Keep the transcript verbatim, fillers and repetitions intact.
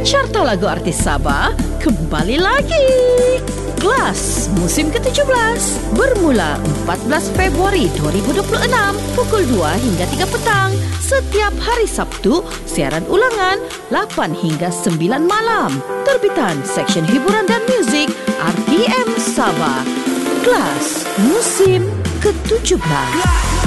Carta Lagu Artis Sabah kembali lagi. Kelas musim ke tujuh belas bermula empat belas Februari dua ribu dua puluh enam pukul dua hingga tiga petang. Setiap hari Sabtu, siaran ulangan lapan hingga sembilan malam. Terbitan Seksyen Hiburan dan Muzik R T M Sabah. Kelas musim ke tujuh belas.